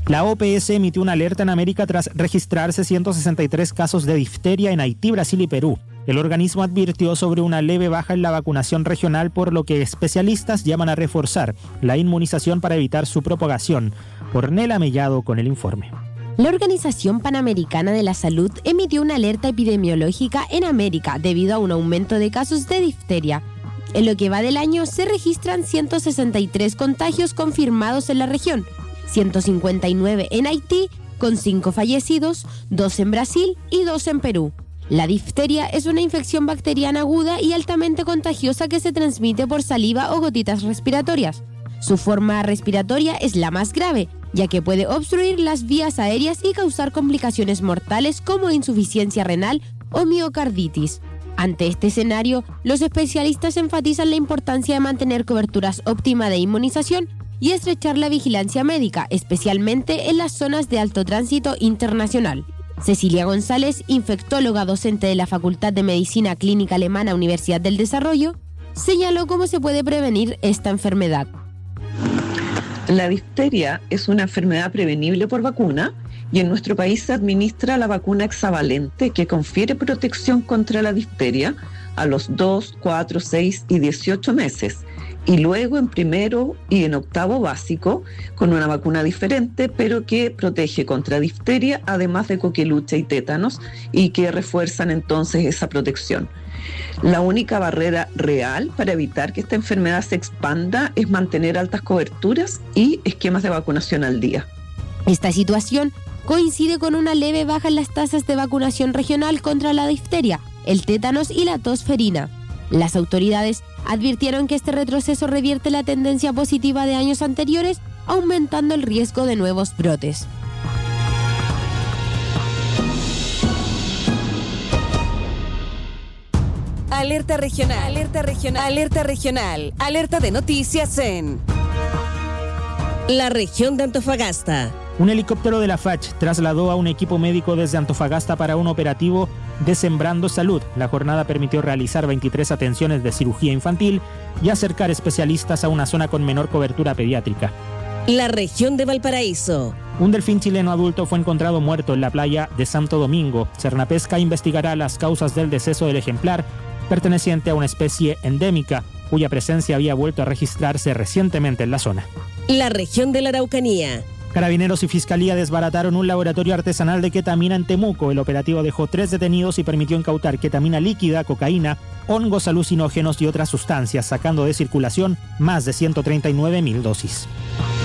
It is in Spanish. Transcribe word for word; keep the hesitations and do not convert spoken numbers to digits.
La O P S emitió una alerta en América tras registrarse ciento sesenta y tres casos de difteria en Haití, Brasil y Perú. El organismo advirtió sobre una leve baja en la vacunación regional, por lo que especialistas llaman a reforzar la inmunización para evitar su propagación. Ornella Mellado con el informe. La Organización Panamericana de la Salud emitió una alerta epidemiológica en América debido a un aumento de casos de difteria. En lo que va del año se registran ciento sesenta y tres contagios confirmados en la región, ciento cincuenta y nueve en Haití, con cinco fallecidos, dos en Brasil y dos en Perú. La difteria es una infección bacteriana aguda y altamente contagiosa que se transmite por saliva o gotitas respiratorias. Su forma respiratoria es la más grave, ya que puede obstruir las vías aéreas y causar complicaciones mortales como insuficiencia renal o miocarditis. Ante este escenario, los especialistas enfatizan la importancia de mantener coberturas óptimas de inmunización y estrechar la vigilancia médica, especialmente en las zonas de alto tránsito internacional. Cecilia González, infectóloga docente de la Facultad de Medicina Clínica Alemana Universidad del Desarrollo, señaló cómo se puede prevenir esta enfermedad. La difteria es una enfermedad prevenible por vacuna y en nuestro país se administra la vacuna hexavalente, que confiere protección contra la difteria a los dos, cuatro, seis y dieciocho meses, y luego en primero y en octavo básico con una vacuna diferente, pero que protege contra difteria, además de coqueluche y tétanos, y que refuerzan entonces esa protección. La única barrera real para evitar que esta enfermedad se expanda es mantener altas coberturas y esquemas de vacunación al día. Esta situación coincide con una leve baja en las tasas de vacunación regional contra la difteria, el tétanos y la tos ferina. Las autoridades advirtieron que este retroceso revierte la tendencia positiva de años anteriores, aumentando el riesgo de nuevos brotes. Alerta regional, alerta regional, alerta regional, alerta de noticias en la región de Antofagasta. Un helicóptero de la F A C H trasladó a un equipo médico desde Antofagasta para un operativo de Sembrando Salud. La jornada permitió realizar veintitrés atenciones de cirugía infantil y acercar especialistas a una zona con menor cobertura pediátrica. La región de Valparaíso. Un delfín chileno adulto fue encontrado muerto en la playa de Santo Domingo. Cernapesca investigará las causas del deceso del ejemplar, perteneciente a una especie endémica, cuya presencia había vuelto a registrarse recientemente en la zona. La región de la Araucanía. Carabineros y Fiscalía desbarataron un laboratorio artesanal de ketamina en Temuco. El operativo dejó tres detenidos y permitió incautar ketamina líquida, cocaína, hongos alucinógenos y otras sustancias, sacando de circulación más de ciento treinta y nueve mil dosis.